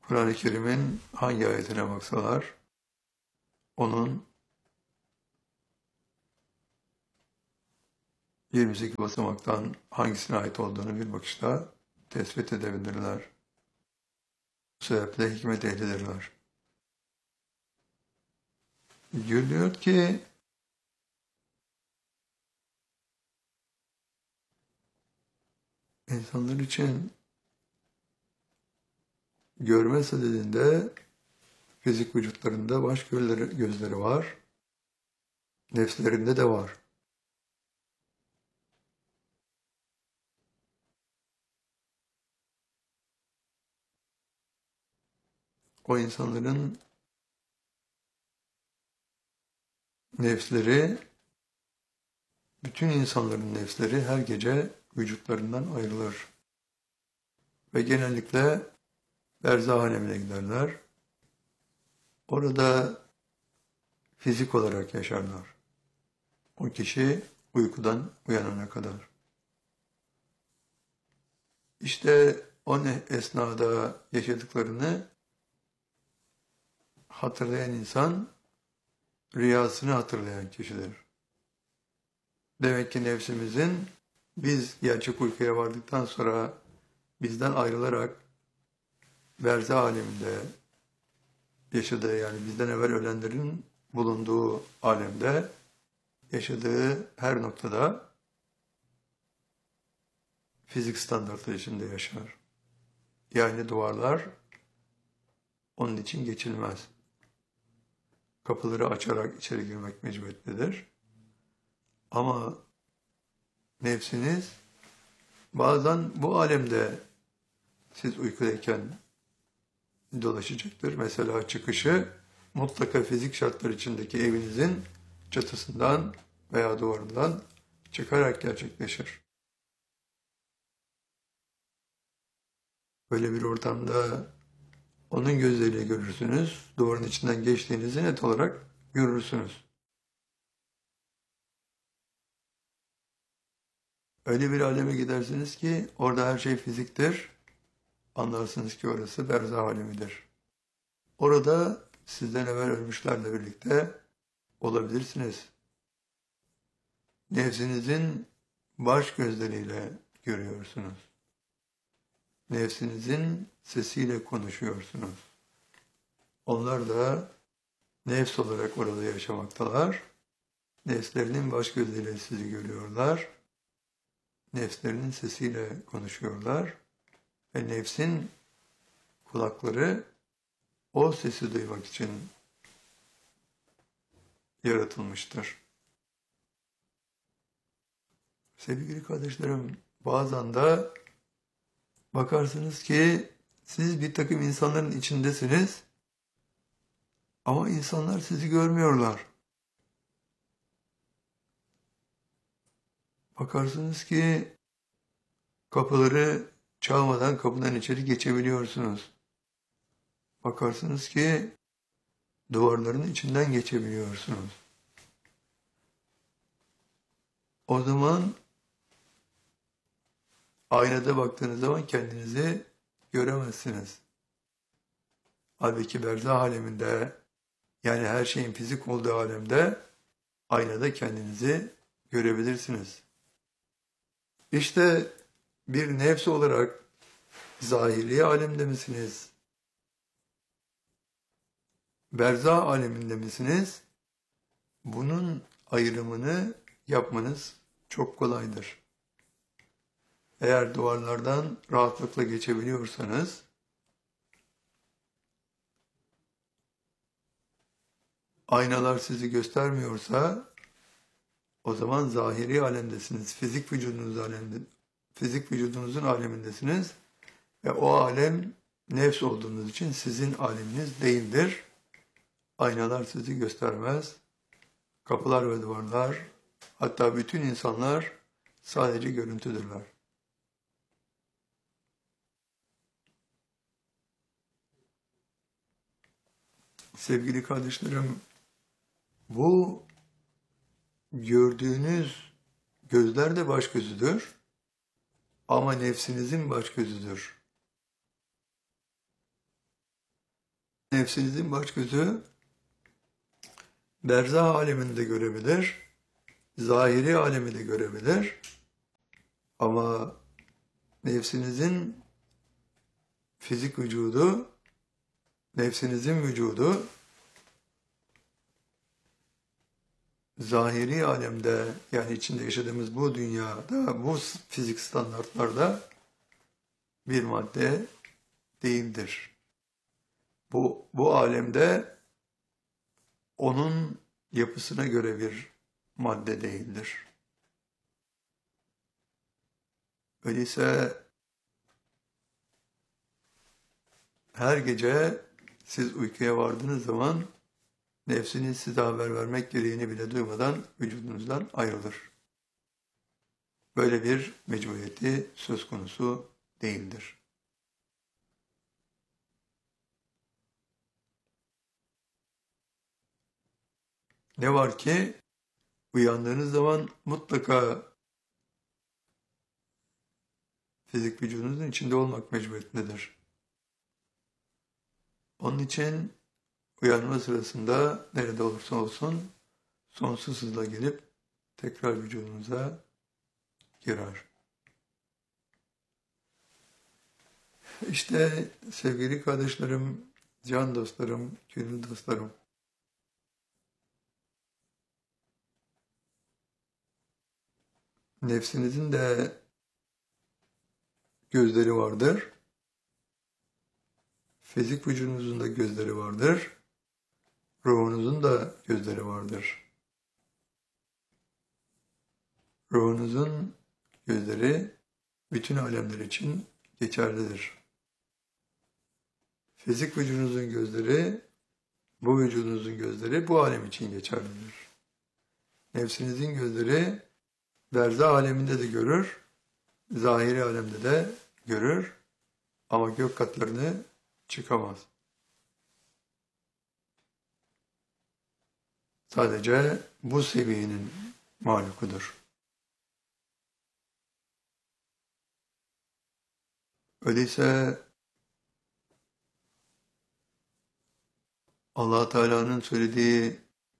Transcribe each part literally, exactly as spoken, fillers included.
Kur'an-ı Kerim'in hangi ayetine baksalar, onun yirmi sekiz basamaktan hangisine ait olduğunu bir bakışta tespit edebilirler. Bu sebeple hikmet ehlidirler. Görülüyor ki insanlar için görme sadedinde fizik vücutlarında baş gözleri, gözleri var, nefslerinde de var. O insanların nefsleri, bütün insanların nefsleri her gece vücutlarından ayrılır. Ve genellikle berzah alemine giderler. Orada fizik olarak yaşarlar. O kişi uykudan uyanana kadar. İşte o esnada yaşadıklarını hatırlayan insan, rüyasını hatırlayan kişidir. Demek ki nefsimizin biz gerçek uykuya vardıktan sonra bizden ayrılarak berzah aleminde yaşadığı, yani bizden evvel ölenlerin bulunduğu alemde yaşadığı her noktada fizik standartları içinde yaşar. Yani duvarlar onun için geçilmez. Kapıları açarak içeri girmek mecburiyetindedir. Ama nefsiniz bazen bu alemde siz uykudayken dolaşacaktır. Mesela çıkışı mutlaka fizik şartlar içindeki evinizin çatısından veya duvarından çıkarak gerçekleşir. Böyle bir ortamda onun gözleriyle görürsünüz. Duvarın içinden geçtiğinizi net olarak görürsünüz. Öyle bir aleme gidersiniz ki orada her şey fiziktir. Anlarsınız ki orası berzah alemidir. Orada sizden evvel ölmüşlerle birlikte olabilirsiniz. Nefsinizin baş gözleriyle görüyorsunuz. Nefsinizin sesiyle konuşuyorsunuz. Onlar da nefs olarak orada yaşamaktalar. Nefslerinin baş gözleriyle sizi görüyorlar. Nefslerinin sesiyle konuşuyorlar. Ve nefsin kulakları o sesi duymak için yaratılmıştır. Sevgili kardeşlerim, bazen de bakarsınız ki siz bir takım insanların içindesiniz ama insanlar sizi görmüyorlar. Bakarsınız ki kapıları çalmadan kapıdan içeri geçebiliyorsunuz. Bakarsınız ki duvarların içinden geçebiliyorsunuz. O zaman aynada baktığınız zaman kendinizi göremezsiniz. Halbuki berzah aleminde, yani her şeyin fizik olduğu alemde aynada kendinizi görebilirsiniz. İşte bir nefs olarak zahiri alemde misiniz? Berzah aleminde misiniz? Bunun ayrımını yapmanız çok kolaydır. Eğer duvarlardan rahatlıkla geçebiliyorsanız, aynalar sizi göstermiyorsa, o zaman zahiri alemdesiniz. Fizik vücudunuz alemde, fizik vücudunuzun alemindesiniz ve o alem nefs olduğunuz için sizin aleminiz değildir. Aynalar sizi göstermez. Kapılar ve duvarlar, hatta bütün insanlar sadece görüntüdürler. Sevgili kardeşlerim, bu gördüğünüz gözler de baş gözüdür ama nefsinizin baş gözüdür. Nefsinizin baş gözü berzah alemini de görebilir, zahiri alemi de görebilir. Ama nefsinizin fizik vücudu, nefsinizin vücudu zahiri alemde, yani içinde yaşadığımız bu dünyada, bu fizik standartlarda bir madde değildir. Bu, bu alemde onun yapısına göre bir madde değildir. Öyleyse her gece siz uykuya vardığınız zaman nefsiniz size haber vermek gereğini bile duymadan vücudunuzdan ayrılır. Böyle bir mecburiyeti söz konusu değildir. Ne var ki uyandığınız zaman mutlaka fizik vücudunuzun içinde olmak mecburiyetindedir. Onun için uyanma sırasında nerede olursa olsun sonsuz hızla gelip tekrar vücudunuza girer. İşte sevgili kardeşlerim, can dostlarım, gönül dostlarım, nefsinizin de gözleri vardır. Fizik vücudunuzun da gözleri vardır. Ruhunuzun da gözleri vardır. Ruhunuzun gözleri bütün alemler için geçerlidir. Fizik vücudunuzun gözleri, bu vücudunuzun gözleri bu alem için geçerlidir. Nefsinizin gözleri berzah aleminde de görür, zahiri alemde de görür ama gök katlarını çıkamaz. Sadece bu seviyenin mahlukudur. Öyleyse Allah Teala'nın söylediği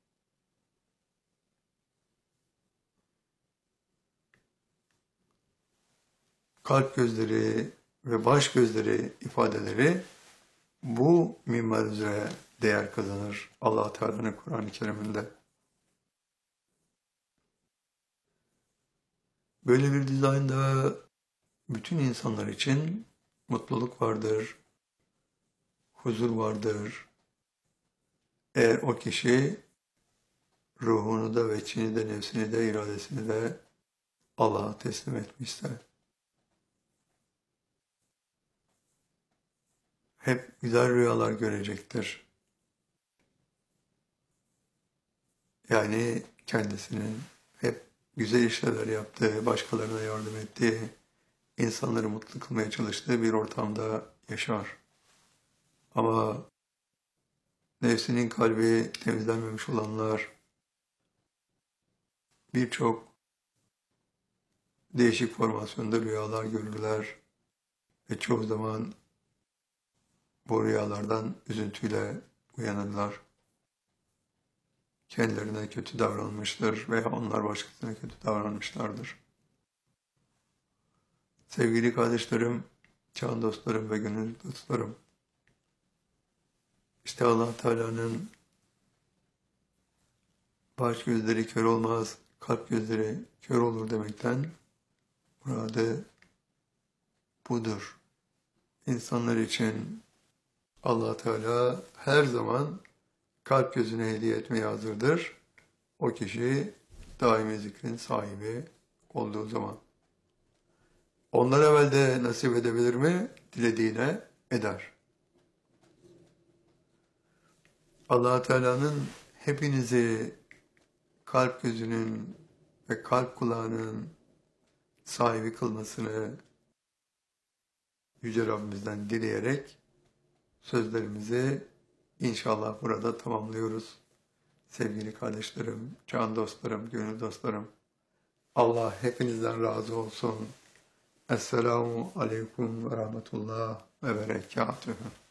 kalp gözleri ve baş gözleri ifadeleri bu minval üzere değer kazanır Allah Teala'nın Kur'an-ı Kerim'inde. Böyle bir dizaynda bütün insanlar için mutluluk vardır, huzur vardır. Eğer o kişi ruhunu da, veçini de, nefsini de, iradesini de Allah'a teslim etmişse. Hep güzel rüyalar görecektir. Yani kendisinin hep güzel işler yaptığı, başkalarına yardım ettiği, insanları mutlu kılmaya çalıştığı bir ortamda yaşar. Ama nefsinin kalbi temizlenmemiş olanlar birçok değişik formasyonda rüyalar görürler ve çoğu zaman bu rüyalardan üzüntüyle uyanırlar. Kendilerine kötü davranmıştır veya onlar başkasına kötü davranmışlardır. Sevgili kardeşlerim, can dostlarım ve gönül dostlarım, işte Allah Teala'nın baş gözleri kör olmaz, kalp gözleri kör olur demekten muradı budur. İnsanlar için Allah Teala her zaman kalp gözünü hediye etmeye hazırdır. O kişi daimi zikrin sahibi olduğu zaman. Ondan evvel de nasip edebilir mi? Dilediğine eder. Allah Teala'nın hepinizi kalp gözünün ve kalp kulağının sahibi kılmasını Yüce Rabbimizden dileyerek sözlerimizi İnşallah burada tamamlıyoruz. Sevgili kardeşlerim, can dostlarım, gönül dostlarım. Allah hepinizden razı olsun. Esselamu aleyküm ve rahmetullah ve berekatühü.